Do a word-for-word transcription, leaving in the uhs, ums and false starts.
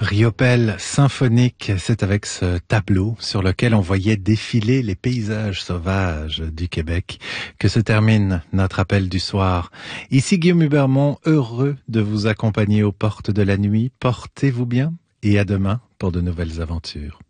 Riopelle symphonique, c'est avec ce tableau sur lequel on voyait défiler les paysages sauvages du Québec que se termine notre appel du soir. Ici Guillaume Hubermont, heureux de vous accompagner aux portes de la nuit. Portez-vous bien et à demain pour de nouvelles aventures.